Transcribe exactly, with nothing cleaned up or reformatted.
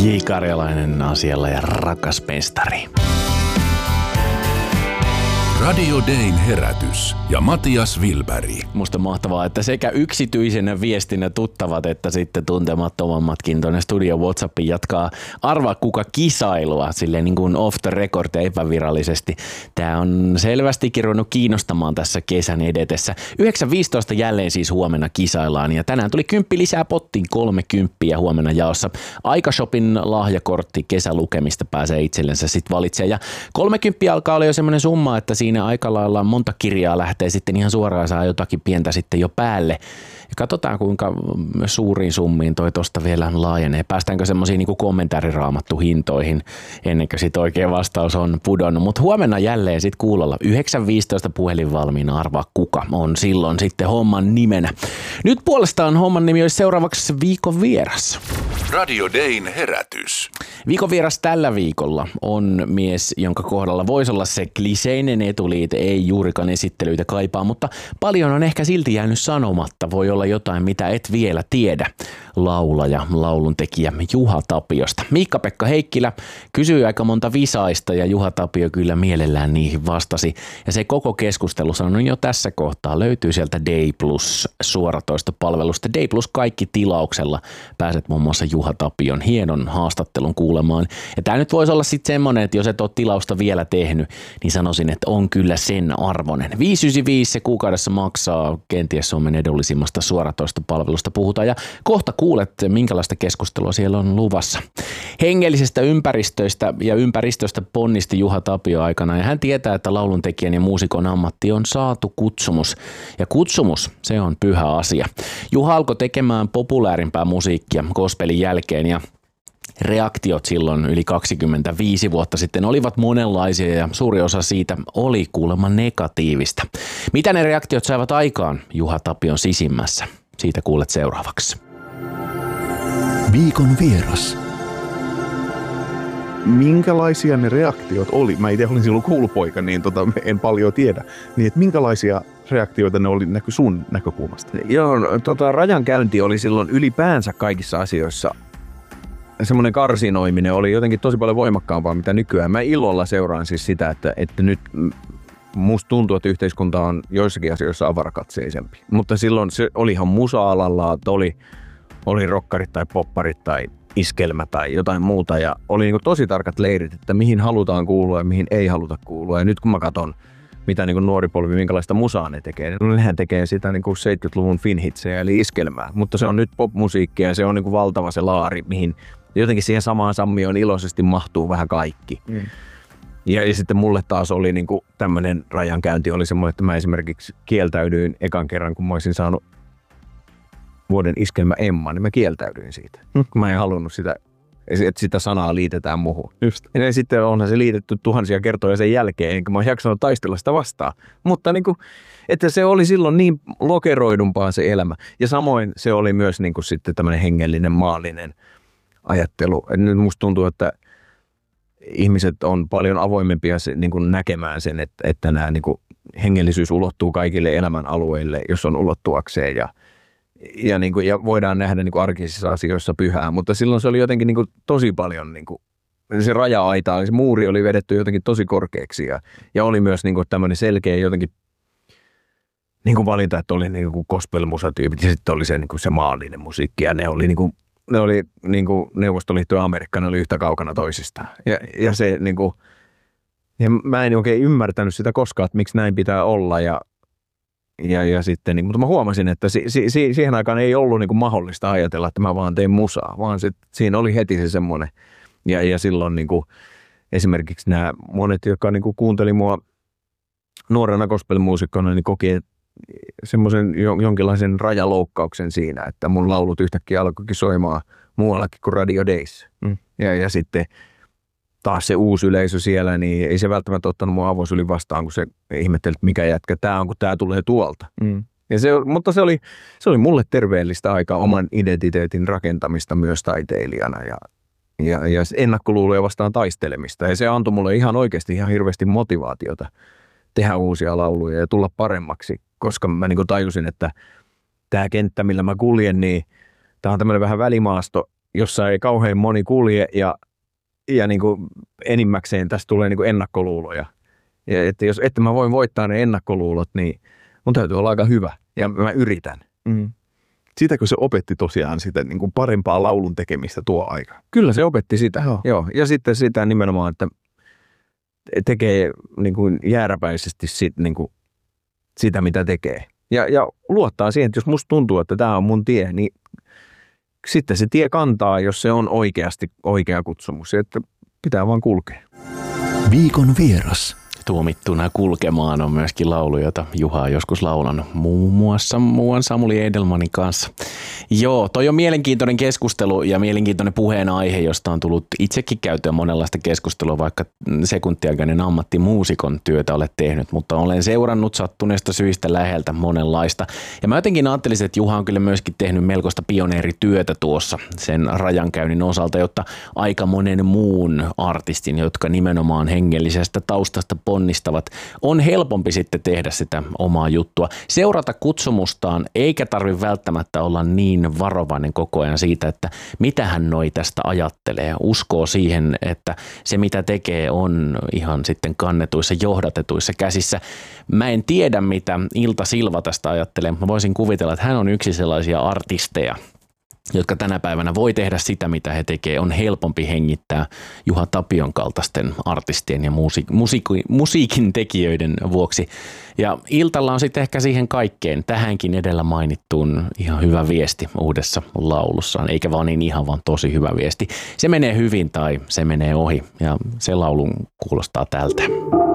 J. Karjalainen asialla ja rakas mestari. Radio Dayn herätys ja Matias Wilberg. Musta mahtavaa, että sekä yksityisenä viestinä tuttavat että sitten tuntemattomammatkin tuonne studio WhatsAppiin jatkaa arvaa kuka kisailua silleen niin kuin off the record ja epävirallisesti. Tää on selvästikin ruvennut kiinnostamaan tässä kesän edetessä. yhdeksän viisitoista jälleen siis huomenna kisaillaan ja tänään tuli kymppi lisää pottiin, kolme kymppiä huomenna jaossa. Aikashopin lahjakortti kesälukemista pääsee itsellensä sit valitsemaan ja kolme kymppiä alkaa olla jo semmoinen summa, että siinä aika lailla monta kirjaa lähtee sitten ihan suoraan saa jotakin pientä sitten jo päälle. Ja katsotaan kuinka suuriin summiin toi tosta vielä laajenee. Päästäänkö semmoisiin niin kuin kommentaariraamattu hintoihin ennen kuin sit oikea vastaus on pudonnut. Mutta huomenna jälleen sit kuulolla yhdeksän viisitoista puhelin valmiina, arvaa kuka on silloin sitten homman nimenä. Nyt puolestaan homman nimi olisi seuraavaksi viikon vieras. Radio Dayn herätys. Viikon vieras tällä viikolla on mies, jonka kohdalla voisi olla se kliseinen etuliite, ei juurikaan esittelyitä kaipaa, mutta paljon on ehkä silti jäänyt sanomatta. Voi olla jotain, mitä et vielä tiedä. Laulaja, lauluntekijä Juha Tapiosta. Miikka-Pekka Heikkilä kysyi aika monta visaista ja Juha Tapio kyllä mielellään niihin vastasi. Ja se koko keskustelu sanon jo tässä kohtaa löytyy sieltä Day Plus suoratoistopalvelusta. Day Plus kaikki tilauksella. Pääset muun muassa Juha Tapion hienon haastattelun kuulemaan. Ja tämä nyt voisi olla sitten semmoinen, että jos et ole tilausta vielä tehnyt, niin sanoisin, että on kyllä sen arvoinen. viisi yhdeksänkymmentäviisi se kuukaudessa maksaa, kenties Suomen edullisimmasta suoratoistopalvelusta puhutaan ja kohta kuulet, minkälaista keskustelua siellä on luvassa. Hengellisestä ympäristöistä ja ympäristöstä ponnisti Juha Tapio aikana ja hän tietää, että lauluntekijän ja muusikon ammatti on saatu kutsumus. Ja kutsumus, se on pyhä asia. Juha alkoi tekemään populaarimpää musiikkia gospelin jälkeen ja reaktiot silloin yli kaksikymmentäviisi vuotta sitten olivat monenlaisia ja suuri osa siitä oli kuulemma negatiivista. Mitä ne reaktiot saivat aikaan Juha Tapion sisimmässä? Siitä kuulet seuraavaksi. Viikon vieras. Minkälaisia ne reaktiot oli? Mä itse olin silloin koulupoika, niin tota, en paljon tiedä. Niin, että minkälaisia reaktioita ne oli näky sun näkökulmasta? Joo, tota, rajankäynti oli silloin ylipäänsä kaikissa asioissa. Semmoinen karsinoiminen oli jotenkin tosi paljon voimakkaampaa mitä nykyään. Mä ilolla seuraan siis sitä, että, että nyt musta tuntuu, että yhteiskunta on joissakin asioissa avarakatseisempi. Mutta silloin se oli ihan musa-alalla, että oli, oli rokkarit tai popparit tai iskelmä tai jotain muuta. Ja oli niin kuin tosi tarkat leirit, että mihin halutaan kuulua ja mihin ei haluta kuulua. Ja nyt kun mä katson, mitä niin kuin nuori polvi, minkälaista musaa ne tekee, niin nehän tekee sitä niin kuin seitsemänkymmentäluvun finhitsejä eli iskelmää. Mutta se on nyt popmusiikkia ja se on niin kuin valtava se laari, mihin jotenkin siihen samaan sammioon iloisesti mahtuu vähän kaikki. Mm. Ja, ja sitten mulle taas oli niin kuin tämmöinen rajankäynti oli semmoinen, että mä esimerkiksi kieltäydyin ekan kerran, kun mä olisin saanut vuoden iskelmä Emma, niin mä kieltäydyin siitä. Mm. Mä en halunnut sitä, että sitä sanaa liitetään muuhun. Just. Ja sitten onhan se liitetty tuhansia kertoja sen jälkeen, enkä mä oon jaksanut taistella sitä vastaan. Mutta niin kuin, että se oli silloin niin lokeroidumpaa se elämä. Ja samoin se oli myös niin kuin sitten tämmöinen hengellinen, maallinen ajattelu. Nyt musta tuntuu, että ihmiset on paljon avoimempia niin kuin näkemään sen, että, että nämä niin kuin hengellisyys ulottuu kaikille elämän alueille, jos on ulottuakseen ja, ja, niin kuin, ja voidaan nähdä niin kuin arkisissa asioissa pyhää, mutta silloin se oli jotenkin niin kuin tosi paljon, niin kuin, se raja-aita, se muuri oli vedetty jotenkin tosi korkeaksi ja, ja oli myös niin kuin tämmöinen selkeä jotenkin niin kuin valinta, että oli niin kuin gospel-musatyypit ja sitten oli se, niin kuin se maallinen musiikki ja ne oli niin kuin Ne oli niin kuin Neuvostoliitto ja Amerikka, ne oli yhtä kaukana toisistaan. Ja, ja se niin kuin, ja mä en oikein ymmärtänyt sitä koskaan, että miksi näin pitää olla. Ja, ja, ja sitten, niin, mutta mä huomasin, että si, si, si, siihen aikaan ei ollut niin kuin mahdollista ajatella, että mä vaan teen musaa, vaan sit, siinä oli heti se semmoinen. Ja, ja silloin niin kuin, esimerkiksi nämä monet, jotka niin kuin kuunteli mua nuorena gospelmuusikkona, niin koki semmoisen jonkinlaisen rajaloukkauksen siinä, että mun laulut yhtäkkiä alkoikin soimaan muuallakin kuin Radio Days. Mm. Ja, ja sitten taas se uusi yleisö siellä, niin ei se välttämättä ottanut mun avosyli vastaan, kun se ihmetteli, että mikä jätkä tää on, kun tää tulee tuolta. Mm. Ja se, mutta se oli, se oli mulle terveellistä aikaa oman identiteetin rakentamista myös taiteilijana ja, ja, ja ennakkoluuloja vastaan taistelemista. Ja se antoi mulle ihan oikeasti ihan hirveästi motivaatiota tehdä uusia lauluja ja tulla paremmaksi, koska mä niin kuin tajusin, että tämä kenttä, millä mä kuljen, niin tämä on tämmöinen vähän välimaasto, jossa ei kauhean moni kulje ja, ja niin kuin enimmäkseen tästä tulee niin kuin ennakkoluuloja. Ja että jos että mä voin voittaa ne ennakkoluulot, niin mun täytyy olla aika hyvä ja mä yritän. Mm. Sitäkö se opetti tosiaan sitä niin kuin parempaa laulun tekemistä tuo aika? Kyllä se opetti sitä, Joo. joo. Ja sitten sitä nimenomaan, että tekee niin kuin jääräpäisesti sit, niin kuin sitä, mitä tekee. Ja, ja luottaa siihen, että jos musta tuntuu, että tämä on mun tie, niin sitten se tie kantaa, jos se on oikeasti oikea kutsumus. Että pitää vaan kulkea. Viikon vieras. Tuomittuna kulkemaan on myöskin laulu, jota Juha on joskus laulanut muun muassa muuan Samuli Edelmanin kanssa. Joo, toi on mielenkiintoinen keskustelu ja mielenkiintoinen puheenaihe, josta on tullut itsekin käytyä monenlaista keskustelua, vaikka sekuntiaikainen ammattimuusikon työtä olet tehnyt, mutta olen seurannut sattuneesta syistä läheltä monenlaista. Ja mä jotenkin ajattelisin, että Juha on kyllä myöskin tehnyt melkoista pioneerityötä tuossa sen rajankäynnin osalta, jotta aika monen muun artistin, jotka nimenomaan hengellisestä taustasta ponnistavat, on helpompi sitten tehdä sitä omaa juttua. Seurata kutsumustaan, eikä tarvitse välttämättä olla niin varovainen koko ajan siitä, että mitä hän noi tästä ajattelee. Uskoo siihen, että se mitä tekee on ihan sitten kannetuissa, johdatetuissa käsissä. Mä en tiedä, mitä Ilta Silva tästä ajattelee, mutta mä voisin kuvitella, että hän on yksi sellaisia artisteja, jotka tänä päivänä voi tehdä sitä, mitä he tekee. On helpompi hengittää Juha Tapion kaltaisten artistien ja musiik- musiik- musiikin tekijöiden vuoksi. Ja Iltalla on sitten ehkä siihen kaikkeen, tähänkin edellä mainittuun ihan hyvä viesti uudessa laulussaan. Eikä vaan niin ihan, vaan tosi hyvä viesti. Se menee hyvin tai se menee ohi ja se laulu kuulostaa tältä.